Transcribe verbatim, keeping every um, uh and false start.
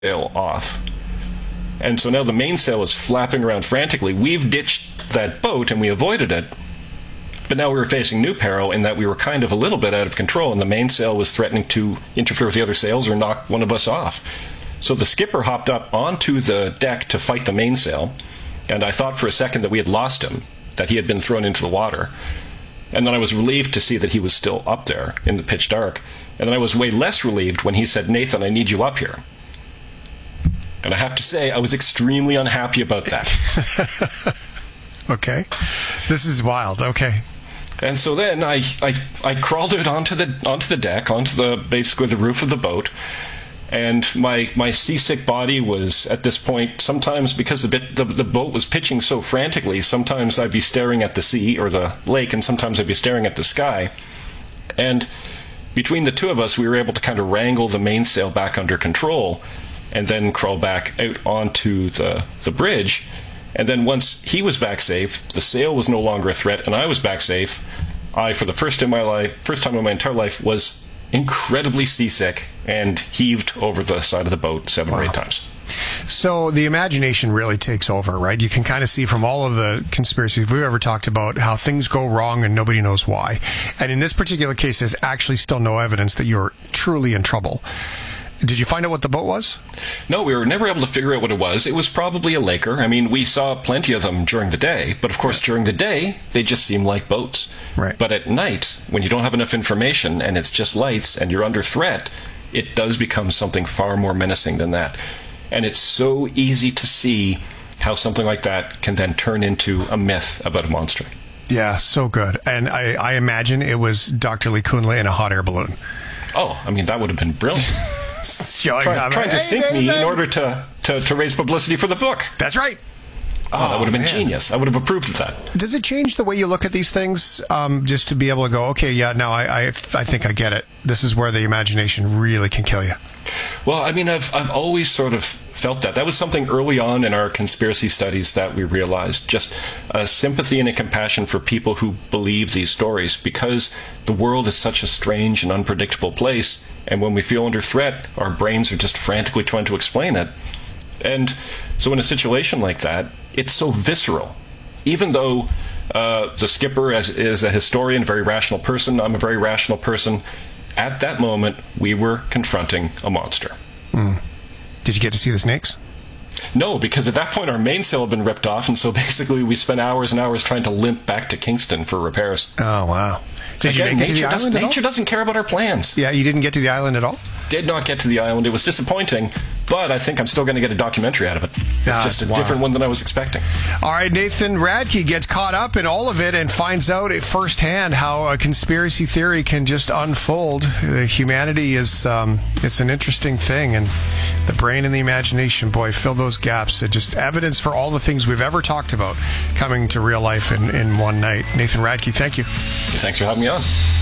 sail off. And so now the mainsail is flapping around frantically. We've ditched that boat and we avoided it. But now we were facing new peril in that we were kind of a little bit out of control, and the mainsail was threatening to interfere with the other sails or knock one of us off. So the skipper hopped up onto the deck to fight the mainsail, and I thought for a second that we had lost him, that he had been thrown into the water. And then I was relieved to see that he was still up there in the pitch dark. And then I was way less relieved when he said, "Nathan, I need you up here." And I have to say, I was extremely unhappy about that. Okay. This is wild. Okay. And so then I, I I crawled out onto the onto the deck, onto the basically the roof of the boat, and my my seasick body was at this point, sometimes because the bit the, the boat was pitching so frantically, sometimes I'd be staring at the sea or the lake, and sometimes I'd be staring at the sky. And between the two of us, we were able to kind of wrangle the mainsail back under control, and then crawl back out onto the the bridge. And then once he was back safe, the sail was no longer a threat, and I was back safe. I, for the first in my life, first time in my entire life, was incredibly seasick and heaved over the side of the boat seven wow. or eight times. So the imagination really takes over, right? You can kind of see from all of the conspiracies we've ever talked about how things go wrong and nobody knows why. And in this particular case, there's actually still no evidence that you're truly in trouble. Did you find out what the boat was? No, we were never able to figure out what it was. It was probably a Laker. I mean, we saw plenty of them during the day, but of course during the day, they just seem like boats. Right. But at night, when you don't have enough information and it's just lights and you're under threat, it does become something far more menacing than that. And it's so easy to see how something like that can then turn into a myth about a monster. Yeah, so good. And I, I imagine it was Doctor Lee Kunle in a hot air balloon. Oh, I mean, that would have been brilliant. Showing Try, up. Trying to Hey, sink Nathan. me in order to, to, to raise publicity for the book. That's right. Oh, that would have been man. genius. I would have approved of that. Does it change the way you look at these things, um, just to be able to go, okay, yeah, no, I, I, I think I get it. This is where the imagination really can kill you. Well, I mean, I've I've always sort of felt that. That was something early on in our conspiracy studies that we realized, just a sympathy and a compassion for people who believe these stories, because the world is such a strange and unpredictable place, and when we feel under threat, our brains are just frantically trying to explain it. And so in a situation like that, it's so visceral. Even though uh, the skipper is, is a historian, a very rational person, I'm a very rational person, at that moment, we were confronting a monster. Mm. Did you get to see the snakes? No, because at that point our mainsail had been ripped off, and so basically we spent hours and hours trying to limp back to Kingston for repairs. Oh, wow. Did Again, you make it to nature the doesn't, island at all? nature doesn't care about our plans. Yeah, you didn't get to the island at all? Did not get to the island. It was disappointing, but I think I'm still going to get a documentary out of it. It's Ah, just a wow. different one than I was expecting. All right, Nathan Radke gets caught up in all of it and finds out firsthand how a conspiracy theory can just unfold. Uh, humanity is, um, it's an interesting thing, and the brain and the imagination, boy, fill those gaps. It's just evidence for all the things we've ever talked about coming to real life in, in one night. Nathan Radke, thank you. Thanks for having me on.